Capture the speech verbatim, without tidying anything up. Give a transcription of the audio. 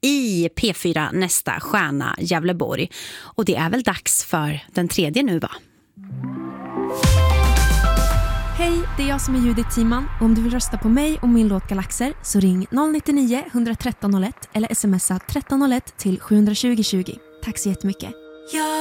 i P fyra Nästa stjärna Gävleborg. Och det är väl dags för den tredje nu, va? Hej, det är jag som är Judith Timan. Om du vill rösta på mig och min låt Galaxer så ring noll nio nio ett ett tre noll ett eller smsa tretton noll ett till sju två noll tjugo. Tack så jättemycket.